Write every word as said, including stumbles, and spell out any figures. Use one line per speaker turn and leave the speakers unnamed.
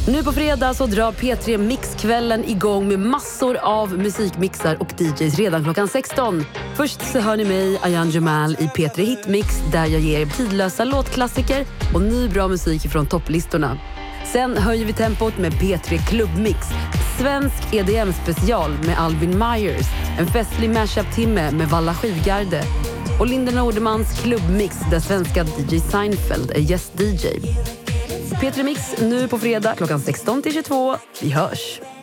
Nu på fredag så drar P tre Mix-kvällen igång med massor av musikmixar och D Js redan klockan sexton. Först så hör ni mig, Ayan Jamal, i P tre Hitmix där jag ger tidlösa låtklassiker och ny bra musik från topplistorna. Sen höjer vi tempot med P tre Klubbmix, svensk E D M-special med Alvin Myers, en festlig mashup-timme med Valla Skivgarde och Linda Nordemans Klubbmix där svenska D J Seinfeld är gäst-D J. P tre Mix nu på fredag klockan sexton till tjugotvå. Vi hörs!